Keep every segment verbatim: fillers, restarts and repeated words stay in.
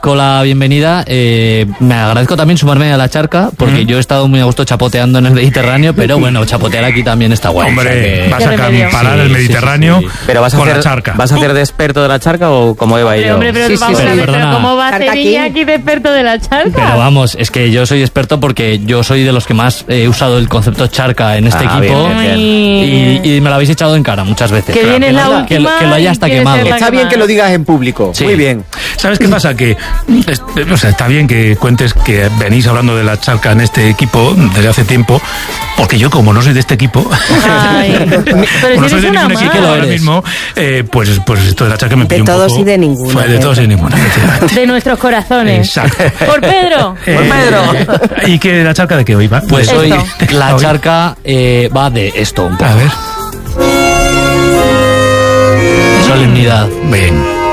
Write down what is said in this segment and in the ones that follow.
Con la bienvenida, eh, me agradezco también sumarme a la charca, porque mm. yo he estado muy a gusto chapoteando en el Mediterráneo, pero bueno, chapotear aquí también está guay. Hombre, o sea que... vas a acampar el Mediterráneo sí, sí, sí. Pero vas a con hacer, la charca. ¿Vas a hacer de experto de la charca o como Eva y yo? Hombre, pero sí, vamos sí, a sí, ver, pero ¿cómo va a ser ella aquí de experto de la charca? Pero vamos, es que yo soy experto porque yo soy de los que más he usado el concepto charca en este ah, equipo bien, bien, bien. Y, y me lo habéis echado en cara muchas veces. Que viene la última. Que, que lo haya hasta quemado. Está bien que lo digas en público. Sí. Muy bien. ¿Sabes qué pasa? Que es, o sea, está bien que cuentes que venís hablando de la charca en este equipo desde hace tiempo, porque yo como no soy de este equipo, Ay, pero no si soy de ningún más. equipo ahora mismo, eh, pues, pues esto de la charca me pilló un poco. De todos y de ninguno. Fue de todos y de ninguno. De nuestros corazones. Exacto. Por Pedro. Eh, Por Pedro. ¿Y que la charca de qué hoy va? Pues esto. hoy la charca eh, va de esto un poco. A ver. Solemnidad. Bien.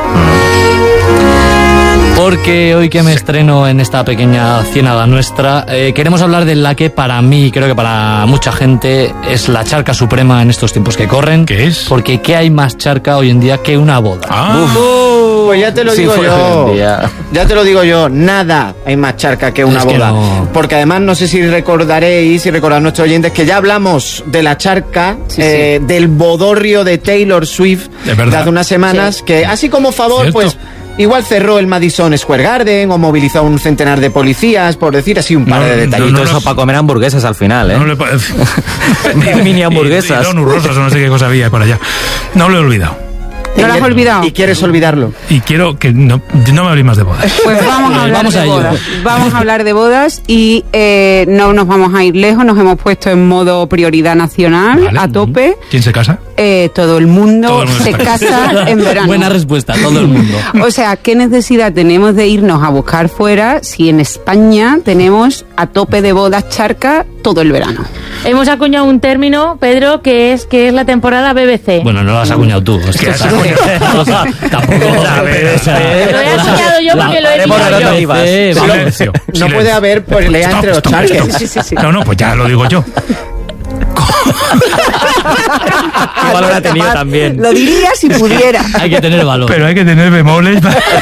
Porque hoy que me estreno en esta pequeña ciénaga nuestra, eh, queremos hablar de la que para mí, creo que para mucha gente, es la charca suprema en estos tiempos que corren. ¿Qué es? Porque ¿qué hay más charca hoy en día que una boda? Ah. Uf, pues ya te lo sí, digo yo. Ya. Ya te lo digo yo. Nada hay más charca que una es que boda. No. Porque además no sé si recordaréis y recordad nuestros oyentes que ya hablamos de la charca, sí, eh, sí. del bodorrio de Taylor Swift de, de hace unas semanas, sí. que así como favor, ¿Cierto? pues... Igual cerró el Madison Square Garden o movilizó a un centenar de policías, por decir así un par no, de detallitos. No, no, eso para comer hamburguesas al final, ¿eh? No le parece. Mini hamburguesas. Y, y rosas o no sé qué cosa había por allá. No lo he olvidado. ¿No lo has olvidado? ¿Y quieres olvidarlo? Y quiero que no, no me habléis más de bodas. Pues vamos a hablar vamos de a bodas. Vamos a hablar de bodas y eh, no nos vamos a ir lejos. Nos hemos puesto en modo prioridad nacional, vale. a tope. ¿Quién se casa? Eh, todo el mundo, todo el mundo se casa en verano. Buena respuesta, todo el mundo. O sea, ¿qué necesidad tenemos de irnos a buscar fuera si en España tenemos a tope de bodas charca todo el verano? Hemos acuñado un término, Pedro, que es que es la temporada B B C. Bueno, no lo has acuñado tú. Es que o sea, tampoco a ver, o sea, lo he acuñado yo porque lo he dicho yo. Silencio. No puede haber pelea entre los charques. Sí, sí, sí. No, no, pues ya lo digo yo. ¿Qué valor ha tenido también? Lo diría si pudiera. Hay que tener valor. Pero hay que tener bemoles.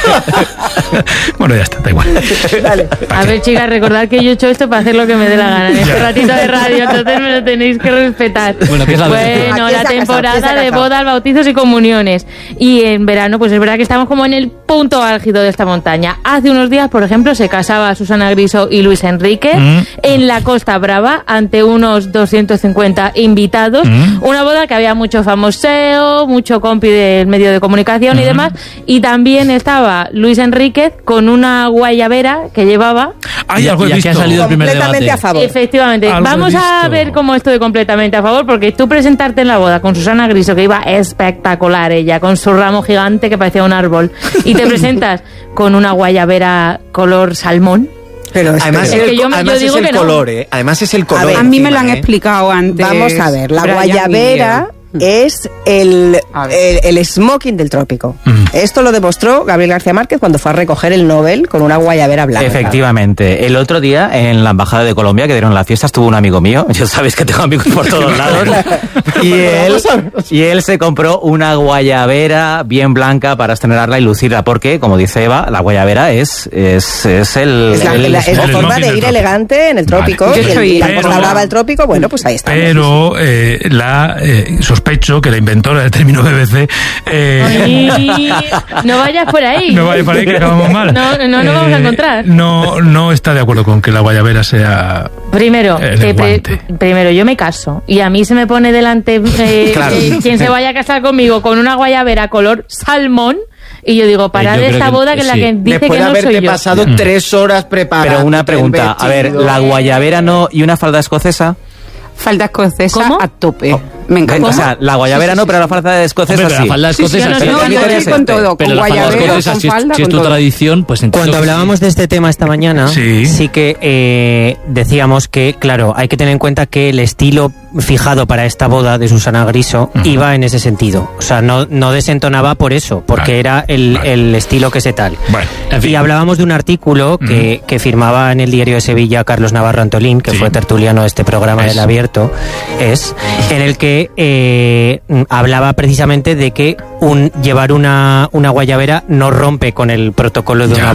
Bueno, ya está, da igual. Vale. A ver, chicas, recordad que yo he hecho esto para hacer lo que me dé la gana en este ratito de radio, entonces me lo tenéis que respetar. Bueno, ¿qué es la bueno, la temporada de bodas, bautizos y comuniones. Y en verano, pues es verdad que estamos como en el punto álgido de esta montaña. Hace unos días, por ejemplo, se casaba Susana Griso y Luis Enrique mm. en la Costa Brava ante unos doscientos cincuenta invitados. Mm. Una boda que había mucho famoseo, mucho compi del medio de comunicación mm. y demás. Y también estaba Luis Enríquez con una guayabera que llevaba. Ay, algo he visto. Que ha salido el primer completamente debate. A favor. Efectivamente. Algo Vamos a ver cómo estoy completamente a favor, porque tú presentarte en la boda con Susana Griso, que iba espectacular ella, con su ramo gigante que parecía un árbol, y te presentas con una guayabera color salmón. Pero además, es, el, que yo, además yo digo es el que color, no. ¿eh? Además es el color. A, ver, a mí me lo han ¿eh? explicado antes. Vamos a ver, la Brian guayabera es el, el, el smoking del trópico. Mm. Esto lo demostró Gabriel García Márquez cuando fue a recoger el Nobel con una guayabera blanca. Efectivamente. El otro día, en la Embajada de Colombia, que dieron la fiesta, estuvo un amigo mío. Ya sabéis que tengo amigos por todos lados. y, él, y él se compró una guayabera bien blanca para estrenarla y lucirla, porque, como dice Eva, la guayabera es, es, es el... Es la, el, la, es la el forma de ir trópico. Elegante en el trópico. Vale. Y, el, y la pero, Costa Brava del trópico, bueno, pues ahí está. Pero eh, la eh, sospecho que la inventora del término B B C... Eh, Ay, no vayas por ahí. No vayas por ahí, que acabamos mal. No, no, no eh, vamos a encontrar. No, no está de acuerdo con que la guayabera sea... Primero, el que guante. pre, primero yo me caso y a mí se me pone delante eh, claro. eh, quien se vaya a casar conmigo con una guayabera color salmón. Y yo digo, parad de esta boda que es la que dice Después que no de soy haberte yo. pasado mm. tres horas preparando. Pero una pregunta, a ver, la guayabera no y una falda escocesa. Falda escocesa ¿Cómo? a tope. Oh. Me encanta. O sea, la guayabera sí, sí, no, pero la falda escocesa Hombre, sí. La falda escocesa sí, sí, sí. no, no, yo estoy con todo, pero con la falda guayabera, escocesa, con si es, falda, si es con tu todo. tradición, pues entiendo. Cuando hablábamos de este tema esta mañana, sí, sí que eh, decíamos que, claro, hay que tener en cuenta que el estilo fijado para esta boda de Susana Griso uh-huh. iba en ese sentido. O sea, no, no desentonaba por eso, porque vale. era el, vale. el estilo que se tal. Bueno, en fin. Y hablábamos de un artículo uh-huh. que, que firmaba en el Diario de Sevilla Carlos Navarro Antolín, que sí. fue tertuliano de este programa es. del Abierto, es en el que eh, hablaba precisamente de que un llevar una, una guayabera no rompe con el protocolo de ya. una